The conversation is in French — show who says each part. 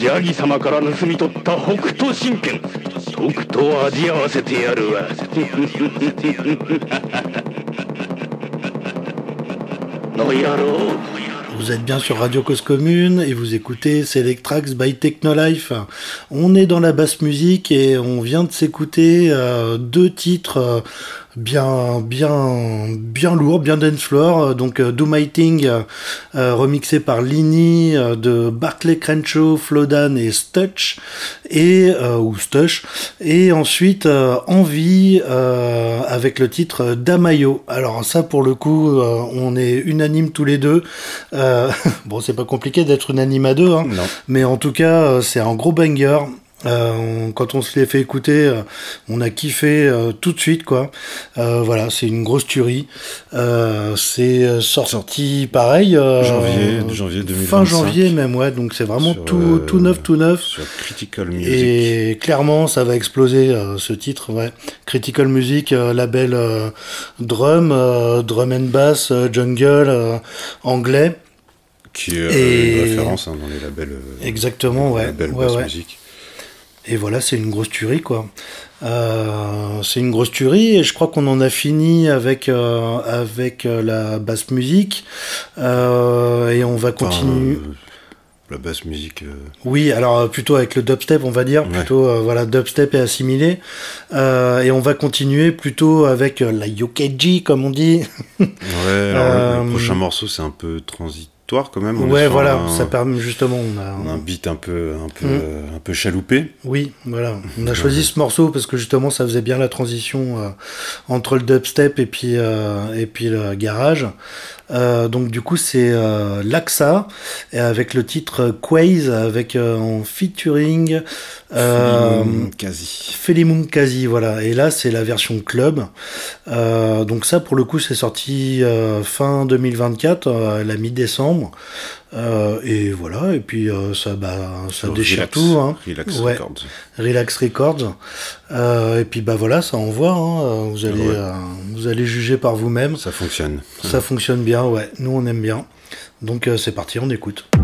Speaker 1: ヤギ様から盗み取った北斗神拳、とくと味合わせてやるわ。の野郎。
Speaker 2: Vous êtes bien sur Radio Cause Commune et vous écoutez Selectrax by Technolife. On est dans la basse musique et on vient de s'écouter deux titres bien lourd, bien dance floor. Donc Do My Thing remixé par Lini de Barclay Crenshaw, Flodan et Stutch ou Stush, et ensuite Envie avec le titre Damayo. Alors ça pour le coup on est unanime tous les deux. Bon, c'est pas compliqué d'être unanime à deux, hein, mais en tout cas c'est un gros banger. Quand on se les fait écouter, on a kiffé tout de suite, quoi. Voilà, c'est une grosse tuerie. C'est sorti pareil
Speaker 3: janvier 2025.
Speaker 2: Fin janvier même, ouais. Donc c'est vraiment
Speaker 3: sur,
Speaker 2: tout neuf.
Speaker 3: Sur Critical Music.
Speaker 2: Et clairement, ça va exploser ce titre, ouais. Critical Music, label drum and bass, jungle, anglais.
Speaker 3: Qui est une référence dans les labels.
Speaker 2: Exactement, ouais.
Speaker 3: Labels bass music.
Speaker 2: Et voilà, c'est une grosse tuerie, quoi. C'est une grosse tuerie, et je crois qu'on en a fini avec la basse musique, et on va continuer.
Speaker 3: La basse musique.
Speaker 2: Oui, alors plutôt avec le dubstep, on va dire, plutôt voilà, dubstep et assimilé, et on va continuer plutôt avec la yokeji, comme on dit.
Speaker 3: Ouais, alors le prochain morceau, c'est un peu transitoire quand même.
Speaker 2: Ouais, voilà, ça permet justement.
Speaker 3: On a un beat un peu chaloupé.
Speaker 2: Oui, voilà. On a choisi ce morceau parce que justement, ça faisait bien la transition entre le dubstep et puis le garage. Donc du coup, c'est Laksa avec le titre Quaze avec en featuring Felimun Kazi, voilà. Et là, c'est la version club. Donc ça, pour le coup, c'est sorti fin 2024, la mi-décembre. Et voilà, et puis ça déchire
Speaker 3: Relax,
Speaker 2: tout, hein.
Speaker 3: Relax
Speaker 2: ouais.
Speaker 3: Records.
Speaker 2: Relax Records. Et puis voilà, ça envoie, hein. Vous allez juger par vous-même.
Speaker 3: Ça fonctionne.
Speaker 2: Ça fonctionne bien, ouais. Nous on aime bien. Donc c'est parti, on écoute.